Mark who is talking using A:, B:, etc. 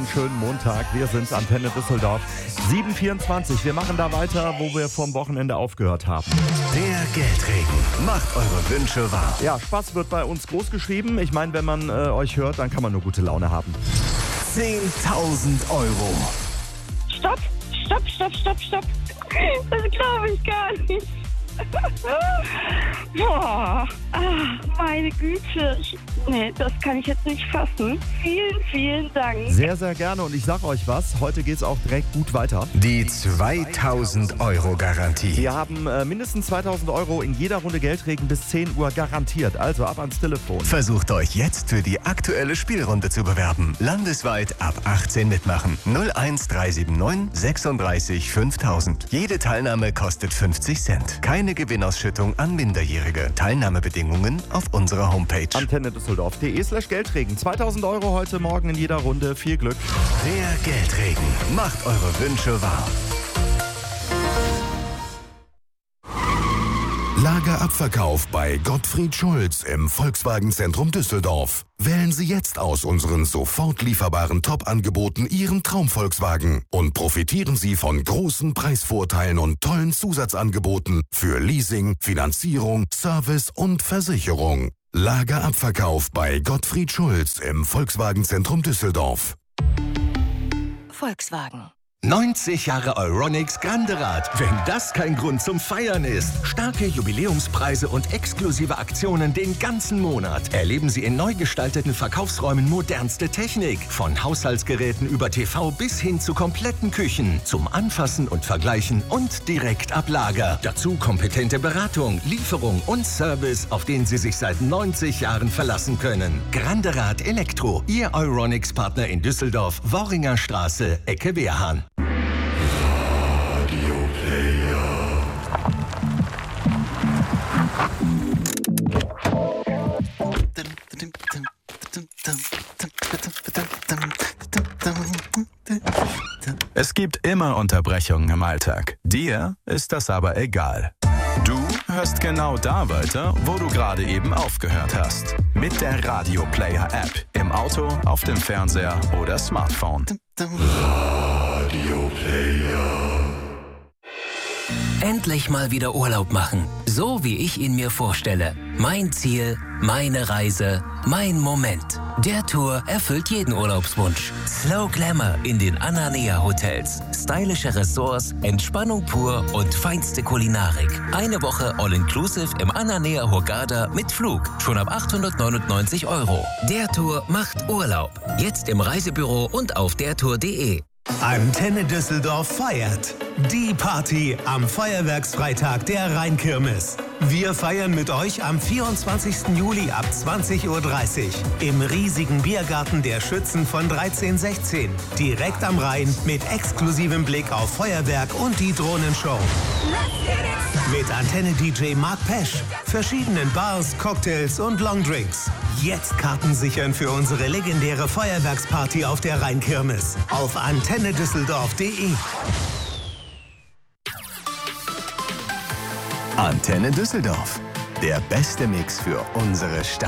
A: einen schönen Montag. Wir sind's, Antenne Düsseldorf. 7:24. Wir machen da weiter, wo wir vom Wochenende aufgehört haben.
B: Der Geldregen macht eure Wünsche wahr.
A: Ja, Spaß wird bei uns groß geschrieben. Ich meine, wenn man euch hört, dann kann man nur gute Laune haben.
B: 10.000 Euro.
C: Stopp. Das glaube ich gar nicht. Boah, meine Güte. Nee, das kann ich jetzt nicht fassen. Vielen, vielen Dank.
A: Sehr, sehr gerne. Und ich sag euch was, heute geht's auch direkt gut weiter.
B: Die 2.000 Euro Garantie.
A: Wir haben mindestens 2.000 Euro in jeder Runde Geldregen bis 10 Uhr garantiert. Also ab ans Telefon.
B: Versucht euch jetzt für die aktuelle Spielrunde zu bewerben. Landesweit ab 18 mitmachen. 01379 36 5000. Jede Teilnahme kostet 50 Cent. Keine Gewinnausschüttung an Minderjährige. Teilnahmebedingungen auf unserer Homepage.
A: AntenneDüsseldorf.de/Geldregen. 2.000 Euro heute Morgen in jeder Runde. Viel Glück.
B: Der Geldregen macht eure Wünsche wahr.
D: Lagerabverkauf bei Gottfried Schulz im Volkswagen-Zentrum Düsseldorf. Wählen Sie jetzt aus unseren sofort lieferbaren Top-Angeboten Ihren Traum-Volkswagen und profitieren Sie von großen Preisvorteilen und tollen Zusatzangeboten für Leasing, Finanzierung, Service und Versicherung. Lagerabverkauf bei Gottfried Schulz im Volkswagen-Zentrum Düsseldorf.
E: Volkswagen.
F: 90 Jahre Euronics Grande Rad. Wenn das kein Grund zum Feiern ist. Starke Jubiläumspreise und exklusive Aktionen den ganzen Monat. Erleben Sie in neu gestalteten Verkaufsräumen modernste Technik. Von Haushaltsgeräten über TV bis hin zu kompletten Küchen. Zum Anfassen und Vergleichen und direkt ab Lager. Dazu kompetente Beratung, Lieferung und Service, auf den Sie sich seit 90 Jahren verlassen können. Grande Rad Elektro. Ihr Euronics-Partner in Düsseldorf, Worringer Straße, Ecke Wehrhahn.
G: Es gibt immer Unterbrechungen im Alltag. Dir ist das aber egal. Du hörst genau da weiter, wo du gerade eben aufgehört hast. Mit der Radio Player App. Im Auto, auf dem Fernseher oder Smartphone. Radio Player.
H: Endlich mal wieder Urlaub machen. So wie ich ihn mir vorstelle. Mein Ziel, meine Reise, mein Moment. Der Tour erfüllt jeden Urlaubswunsch. Slow Glamour in den Ananea Hotels. Stylische Ressorts, Entspannung pur und feinste Kulinarik. Eine Woche All-Inclusive im Ananea Hurghada mit Flug. Schon ab 899 €. Der Tour macht Urlaub. Jetzt im Reisebüro und auf dertour.de.
I: Antenne Düsseldorf feiert. Die Party am Feuerwerksfreitag der Rheinkirmes. Wir feiern mit euch am 24. Juli ab 20:30 Uhr im riesigen Biergarten der Schützen von 1316. Direkt am Rhein mit exklusivem Blick auf Feuerwerk und die Drohnenshow. Mit Antenne-DJ Mark Pesch, verschiedenen Bars, Cocktails und Longdrinks. Jetzt Karten sichern für unsere legendäre Feuerwerksparty auf der Rheinkirmes. Auf antennedüsseldorf.de.
B: Antenne Düsseldorf. Der beste Mix für unsere Stadt.